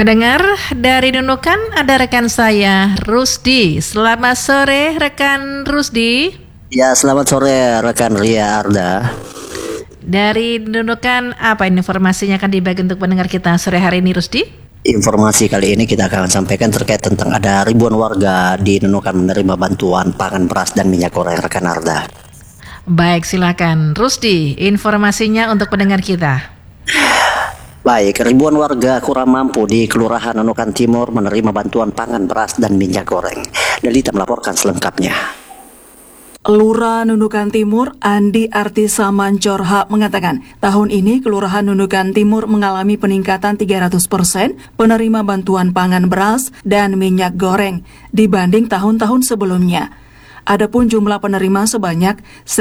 Pendengar, dari Nunukan ada rekan saya, Rusdi. Selamat sore, rekan Rusdi. Ya, selamat sore rekan Ria Arda. Dari Nunukan, apa informasinya akan dibagi untuk pendengar kita sore hari ini, Rusdi? Informasi kali ini kita akan sampaikan terkait tentang ada ribuan warga di Nunukan menerima bantuan pangan, beras, dan minyak goreng, rekan Arda. Baik, silakan. Rusdi, informasinya untuk pendengar kita. Baik, ribuan warga kurang mampu di Kelurahan Nunukan Timur menerima bantuan pangan, beras, dan minyak goreng. Delita melaporkan selengkapnya. Lurah Nunukan Timur, Andi Artisa Mancorha mengatakan, tahun ini Kelurahan Nunukan Timur mengalami peningkatan 300% penerima bantuan pangan beras dan minyak goreng dibanding tahun-tahun sebelumnya. Adapun jumlah penerima sebanyak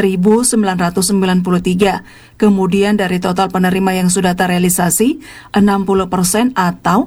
1.993. Kemudian dari total penerima yang sudah terrealisasi, 60% atau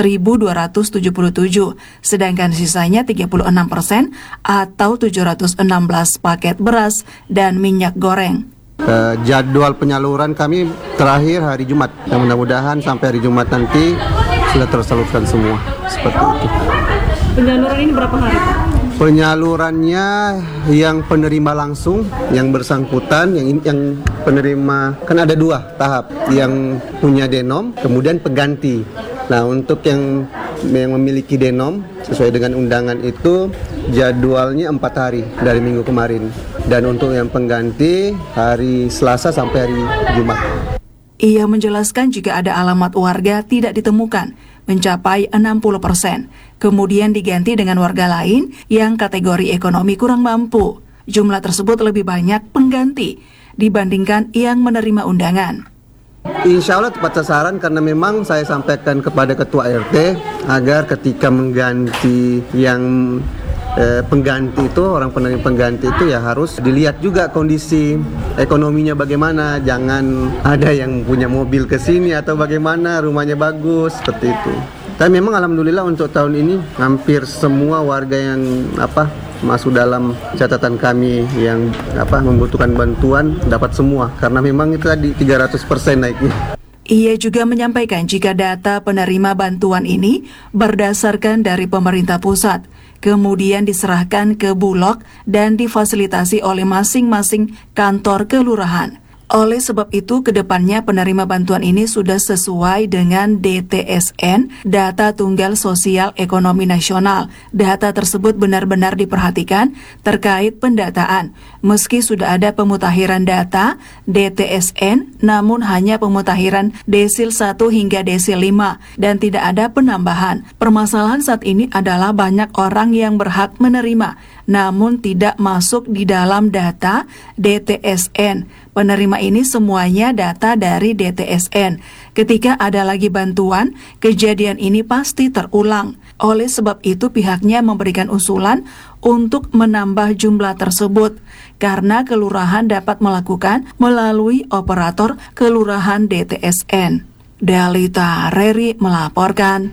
1.277. Sedangkan sisanya 36% atau 716 paket beras dan minyak goreng. Jadwal penyaluran kami terakhir hari Jumat. Mudah-mudahan sampai hari Jumat nanti sudah tersalurkan semua. Seperti itu. Penyaluran ini berapa hari? Penyalurannya yang penerima langsung, yang bersangkutan, yang penerima, kan ada 2 tahap, yang punya denom, kemudian pengganti. Nah, untuk yang memiliki denom sesuai dengan undangan itu jadwalnya 4 hari dari minggu kemarin, dan untuk yang pengganti hari Selasa sampai hari Jumat. Ia menjelaskan jika ada alamat warga tidak ditemukan, mencapai 60%. Kemudian diganti dengan warga lain yang kategori ekonomi kurang mampu. Jumlah tersebut lebih banyak pengganti dibandingkan yang menerima undangan. Insya Allah tepat sasaran, karena memang saya sampaikan kepada Ketua RT agar ketika mengganti yang pengganti itu, orang penerima pengganti itu ya harus dilihat juga kondisi ekonominya bagaimana. Jangan ada yang punya mobil ke sini atau bagaimana, rumahnya bagus, seperti itu. Tapi memang alhamdulillah untuk tahun ini hampir semua warga yang masuk dalam catatan kami yang membutuhkan bantuan dapat semua, karena memang itu tadi 300% naiknya. Ia juga menyampaikan jika data penerima bantuan ini berdasarkan dari pemerintah pusat, kemudian diserahkan ke Bulog dan difasilitasi oleh masing-masing kantor kelurahan. Oleh sebab itu, kedepannya penerima bantuan ini sudah sesuai dengan DTSN, Data Tunggal Sosial Ekonomi Nasional. Data tersebut benar-benar diperhatikan terkait pendataan. Meski sudah ada pemutakhiran data DTSN, namun hanya pemutakhiran desil 1 hingga desil 5 dan tidak ada penambahan. Permasalahan saat ini adalah banyak orang yang berhak menerima, namun tidak masuk di dalam data DTSN. Penerima ini semuanya data dari DTSN. Ketika ada lagi bantuan, kejadian ini pasti terulang. Oleh sebab itu pihaknya memberikan usulan untuk menambah jumlah tersebut, karena kelurahan dapat melakukan melalui operator kelurahan DTSN. Delita Reri melaporkan.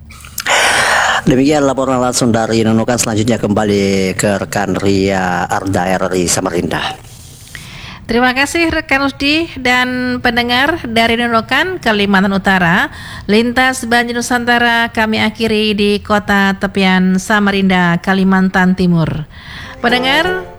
Demikian laporan langsung dari Nunukan. Selanjutnya kembali ke rekan Ria Arda RRI Samarinda. Terima kasih rekan Rusdi dan pendengar dari Nunukan, Kalimantan Utara. Lintas Banjir Nusantara kami akhiri di kota tepian Samarinda, Kalimantan Timur. Pendengar,